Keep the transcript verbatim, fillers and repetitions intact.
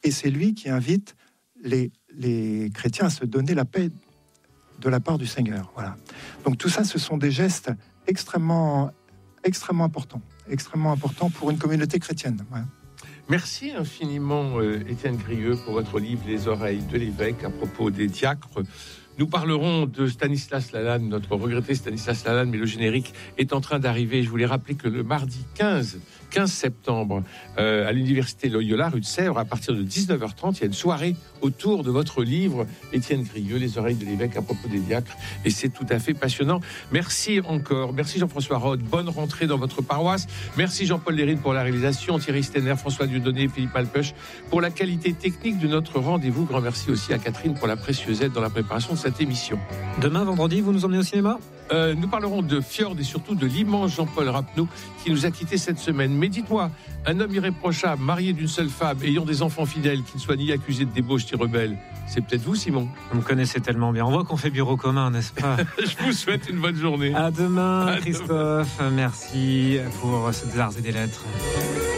et c'est lui qui invite les, les chrétiens à se donner la paix de la part du Seigneur. Voilà. Donc tout ça, ce sont des gestes extrêmement, extrêmement importants, extrêmement importants pour une communauté chrétienne. Ouais. Merci infiniment, euh, Étienne Grieux, pour votre livre « Les oreilles de l'évêque » à propos des diacres. Nous parlerons de Stanislas Lalanne, notre regretté Stanislas Lalanne, mais le générique est en train d'arriver. Je voulais rappeler que le mardi quinze septembre, euh, à l'université Loyola, rue de Sèvres, à partir de dix-neuf heures trente, il y a une soirée autour de votre livre, Étienne Grieux, Les oreilles de l'évêque à propos des diacres, et c'est tout à fait passionnant. Merci encore. Merci Jean-François Rode. Bonne rentrée dans votre paroisse. Merci Jean-Paul Lérine pour la réalisation, Thierry Stenner, François Dieudonné et Philippe Malpeuch pour la qualité technique de notre rendez-vous. Grand merci aussi à Catherine pour la précieuse aide dans la préparation de cette émission. Demain, vendredi, vous nous emmenez au cinéma ? Euh, nous parlerons de Fjord et surtout de l'immense Jean-Paul Rapneau qui nous a quittés cette semaine. Mais dites-moi, un homme irréprochable, marié d'une seule femme, ayant des enfants fidèles, qui ne soit ni accusé de débauche ni rebelle, c'est peut-être vous, Simon. Vous me connaissez tellement bien. On voit qu'on fait bureau commun, n'est-ce pas ? Je vous souhaite une bonne journée. À demain, à Christophe. Demain. Merci pour ces arts et des lettres.